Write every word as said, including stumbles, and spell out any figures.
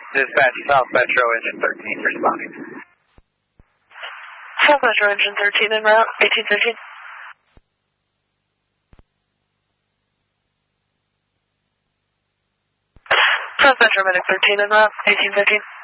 Dispatch, South Metro Engine thirteen, responding. South Metro Engine thirteen en route, eighteen thirteen. South Metro Medic thirteen en route, eighteen thirteen.